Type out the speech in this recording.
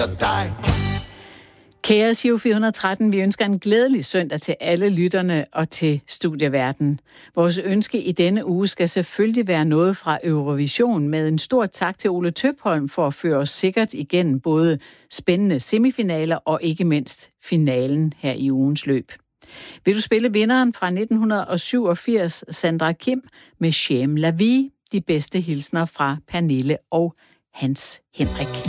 elsker dig. Kære Giro 413, vi ønsker en glædelig søndag til alle lytterne og til studieverden. Vores ønske i denne uge skal selvfølgelig være noget fra Eurovision med en stor tak til Ole Tøpholm for at føre os sikkert igennem både spændende semifinaler og ikke mindst finalen her i ugens løb. Vil du spille vinderen fra 1987, Sandra Kim, med Shame la Vie? De bedste hilsner fra Pernille og Hans Henrik.